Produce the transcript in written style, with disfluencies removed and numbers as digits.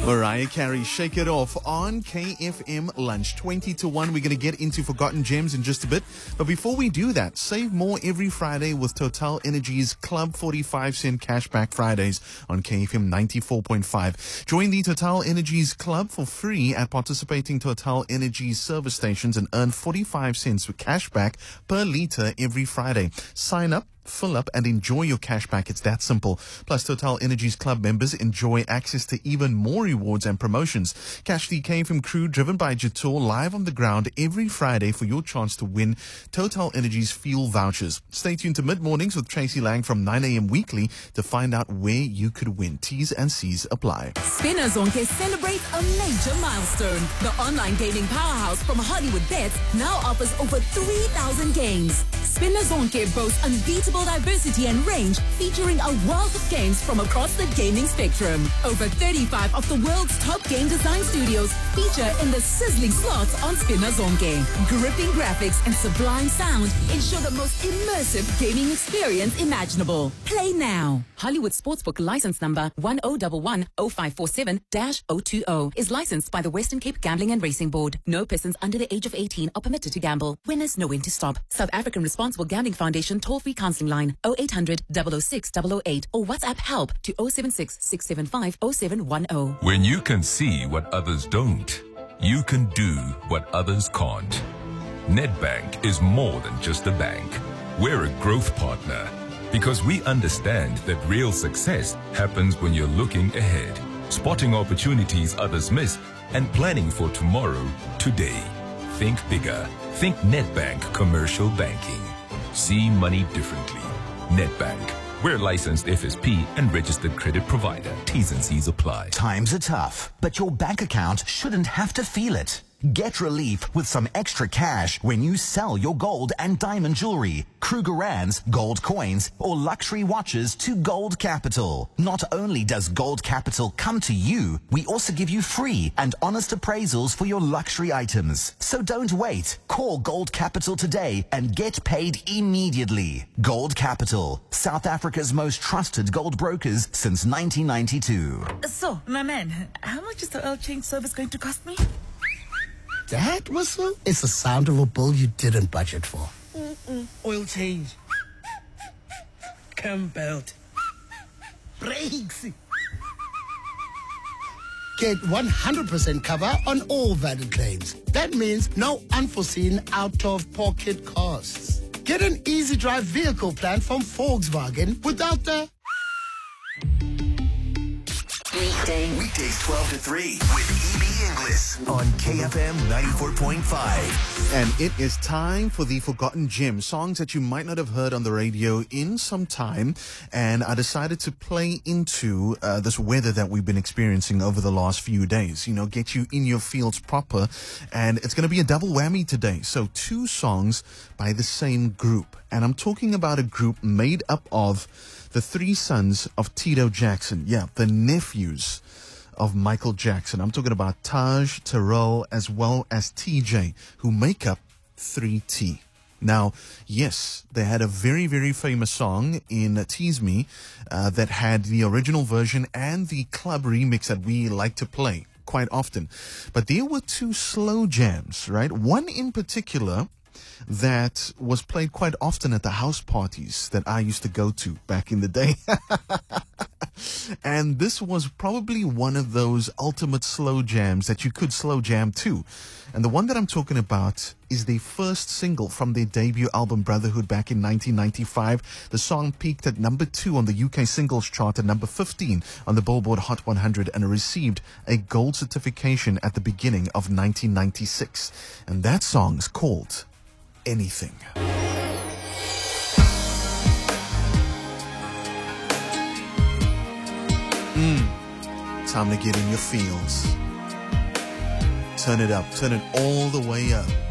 Mariah Carey, Shake It Off on KFM Lunch. 20 to 1. We're going to get into Forgotten Gems in just a bit. But before we do that, save more every Friday with Total Energy's Club 45-cent Cashback Fridays on KFM 94.5. Join the Total Energy's Club for free at participating Total Energy service stations and earn 45 cents cashback per litre every Friday. Sign up, fill up and enjoy your cash back. It's that simple. Plus, Total Energy's club members enjoy access to even more rewards and promotions. Catch the KFM crew driven by Jator live on the ground every Friday for your chance to win Total Energy's fuel vouchers. Stay tuned to Mid-Mornings with Tracy Lang from 9 a.m. weekly to find out where you could win. T's and C's apply. Spinner Zonke celebrates a major milestone. The online gaming powerhouse from Hollywood Bets now offers over 3,000 games. Spinner Zonke boasts unbeatable diversity and range, featuring a wealth of games from across the gaming spectrum. Over 35 of the world's top game design studios feature in the sizzling slots on Spinner Zonke. Gripping graphics and sublime sound ensure the most immersive gaming experience imaginable. Play now. Hollywood Sportsbook license number 10110547-020 is licensed by the Western Cape Gambling and Racing Board. No persons under the age of 18 are permitted to gamble. Winners know when to stop. South African Responsible Gambling Foundation toll-free counseling line 0800 006 008 or WhatsApp help to 076 675 0710. When you can see what others don't, you can do what others can't. Nedbank is more than just a bank. We're a growth partner because we understand that real success happens when you're looking ahead, spotting opportunities others miss, and planning for tomorrow today. Think bigger. Think Nedbank Commercial Banking. See money differently. Nedbank. We're licensed FSP and registered credit provider. T's and C's apply. Times are tough, but your bank account shouldn't have to feel it. Get relief with some extra cash when you sell your gold and diamond jewelry, Krugerrands, gold coins, or luxury watches to Gold Capital. Not only does Gold Capital come to you, we also give you free and honest appraisals for your luxury items. So don't wait. Call Gold Capital today and get paid immediately. Gold Capital, South Africa's most trusted gold brokers since 1992. So, my man, how much is the oil change service going to cost me? That whistle is the sound of a bill you didn't budget for. Oil change. Cam belt. Brakes. Get 100% cover on all valid claims. That means no unforeseen out-of-pocket costs. Get an easy drive vehicle plan from Volkswagen without the... Weekdays 12 to 3 with EB Inglis on KFM 94.5. And it is time for the Forgotten Gems, songs that you might not have heard on the radio in some time. And I decided to play into this weather that we've been experiencing over the last few days. You know, get you in your fields proper. And it's going to be a double whammy today. So 2 songs by the same group. And I'm talking about a group made up of the 3 sons of Tito Jackson. Yeah, the nephews of Michael Jackson. I'm talking about Taj, Terrell, as well as TJ, who make up 3T. Now, yes, they had a very, very famous song in Tease Me that had the original version and the club remix that we like to play quite often. But there were 2 slow jams, right? One in particular that was played quite often at the house parties that I used to go to back in the day. And this was probably one of those ultimate slow jams that you could slow jam to. And the one that I'm talking about is the first single from their debut album Brotherhood back in 1995. The song peaked at number 2 on the UK singles chart and number 15 on the Billboard Hot 100 and received a gold certification at the beginning of 1996. And that song is called Anything. Time to get in your feels. Turn it up, turn it all the way up.